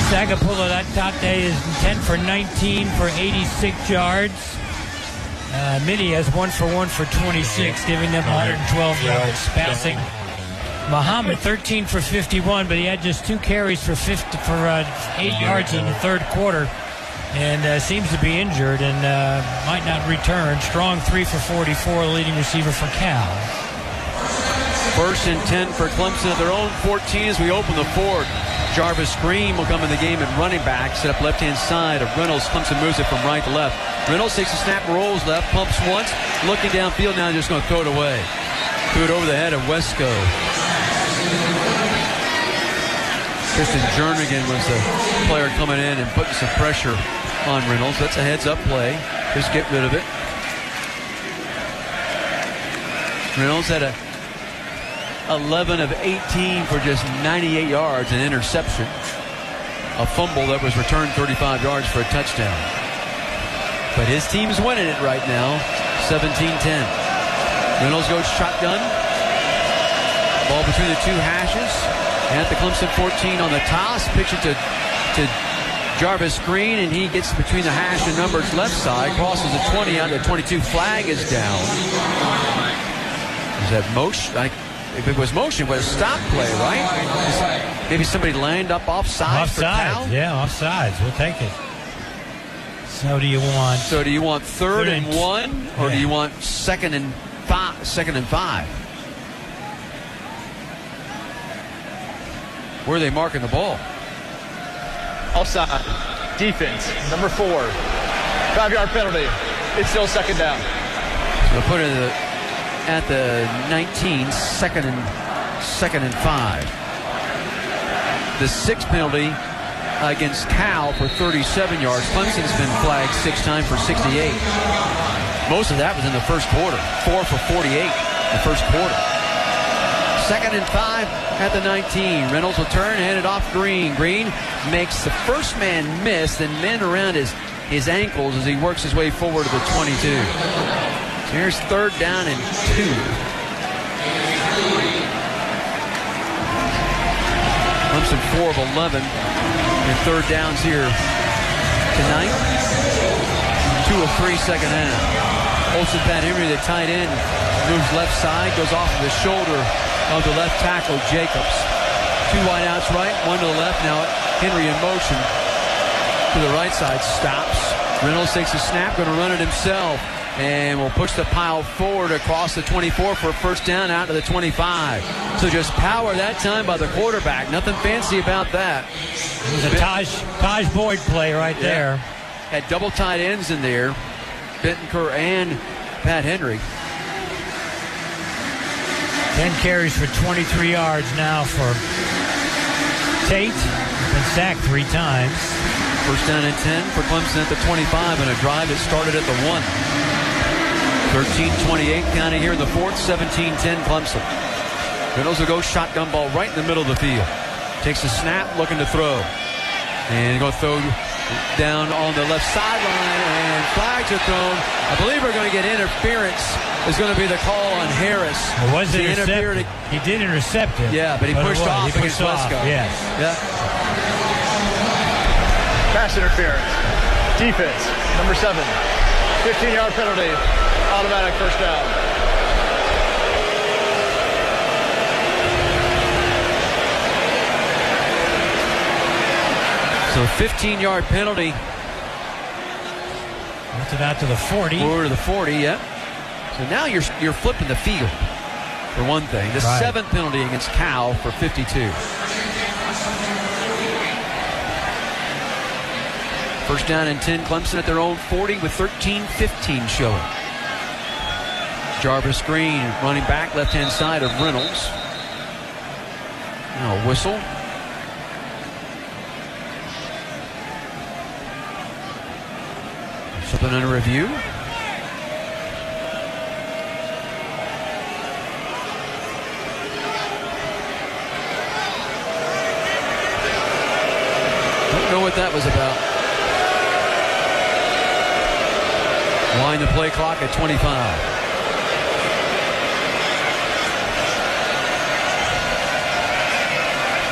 Sagapula, that top day, is 10 for 19 for 86 yards. Mitty has 1 for 1 for 26, giving them 112 yards passing. Muhammad 13 for 51, but he had just 2 carries for 8 yards in the third quarter, and seems to be injured and might not return. Strong 3 for 44, leading receiver for Cal. 1st and 10 for Clemson at their own 14 as we open the fourth. Jarvis Green will come in the game at running back, set up left-hand side of Reynolds. Clemson moves it from right to left. Reynolds takes a snap, rolls left, pumps once, looking downfield now, just going to throw it away. Threw it over the head of Wesco. Tristan Jernigan was the player coming in and putting some pressure on Reynolds. That's a heads-up play. Just get rid of it. Reynolds had a 11 of 18 for just 98 yards, an interception. A fumble that was returned 35 yards for a touchdown. But his team's winning it right now, 17-10. Reynolds goes shotgun. Ball between the 2 hashes. At the Clemson 14 on the toss. Pitch it to Jarvis Green, and he gets between the hash and numbers left side. Crosses the 20 out. The 22 flag is down. Is that motion? If it was motion, it was a stop play, right? Maybe somebody lined up offside for Cal? Yeah, offsides. We'll take it. So do you want 3rd and 1, or do you want 2nd and 5? Where are they marking the ball? Offside. Defense, number 4. 5-yard penalty. It's still 2nd down. So they'll put it at the 19, 2nd and 5. The 6th penalty against Cal for 37 yards. Clemson's been flagged 6 times for 68. Most of that was in the first quarter. 4 for 48 in the first quarter. 2nd and 5 at the 19. Reynolds will turn, hand it off Green. Green makes the first man miss, then men around his ankles as he works his way forward to the 22. So here's 3rd down and 2. Clemson 4 of 11 in 3rd downs here tonight. 2 of 3 second half. Olsen Pat Henry, the tight end, moves left side, goes off of the shoulder of the left tackle, Jacobs. 2 wideouts right, 1 to the left. Now Henry in motion to the right side, stops. Reynolds takes a snap, going to run it himself, and will push the pile forward across the 24 for a 1st down out to the 25. So just power that time by the quarterback. Nothing fancy about that. It was a Taj Boyd play right there. Had double tight ends in there, Bittencourt and Pat Henry. 10 carries for 23 yards now for Tate. Been sacked 3 times. 1st down and 10 for Clemson at the 25, and a drive that started at the 1. 13-28 counting here in the 4th, 17-10 Clemson. Reynolds will go shotgun ball right in the middle of the field. Takes a snap, looking to throw. And going to throw down on the left sideline, and flags are thrown. I believe we're going to get interference. Is going to be the call on Harris. It was intercepted. He did intercept him. Yeah, but he pushed off against Wesco. Yes. Yeah. Pass interference. Defense, number 7. 15-yard penalty. Automatic 1st down. So 15-yard penalty. Gets it out to the 40. Or to the 40, yeah. So now you're flipping the field, for one thing. The 7th penalty against Cal for 52. 1st down and 10, Clemson at their own 40 with 13-15 showing. Jarvis Green running back, left-hand side of Reynolds. Now a whistle. Something under review. Don't know what that was about. Wind the play clock at 25.